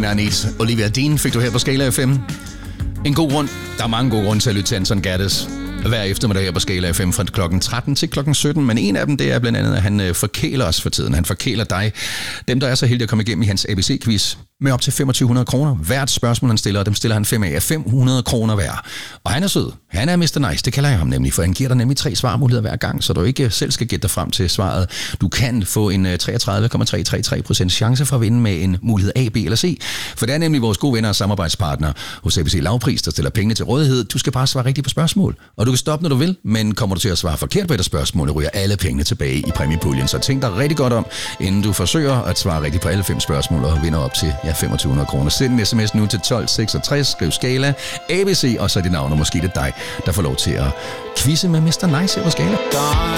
I Need. Olivia Dean fik du her på Skala FM. En god grund. Der er mange gode grunde til at lytte til Anton Gaddis hver eftermiddag her på Skala FM fra klokken 13 til klokken 17. Men en af dem, det er blandt andet, at han forkæler os for tiden. Han forkæler dig. Dem, der er så heldige at komme igennem i hans ABC-quiz med op til 2500 kroner. Hvert spørgsmål, han stiller, og dem stiller han 5 af 500 kroner hver. Og han er sød. Han er Mr. Nice. Det kalder jeg ham nemlig, for han giver dig nemlig 3 svarmuligheder hver gang, så du ikke selv skal gætte dig frem til svaret. Du kan få en 33,333% chance for at vinde med en mulighed A, B eller C. For det er nemlig vores gode venner og samarbejdspartnere hos ABC Lavpris, der stiller pengene til rådighed. Du skal bare svare rigtigt på spørgsmål. Og du kan stoppe, når du vil, men kommer du til at svare forkert på et af spørgsmålene, ryger alle pengene tilbage i præmiepuljen. Så tænk dig rigtig godt om, inden du forsøger at svare rigtigt på alle 5 spørgsmål og vinder op til 2500 kroner. Send en sms nu til 1266, skriv Skala, ABC, og så dit navn, og måske det er dig, der får lov til at quizze med Mr. Nice her på Skala.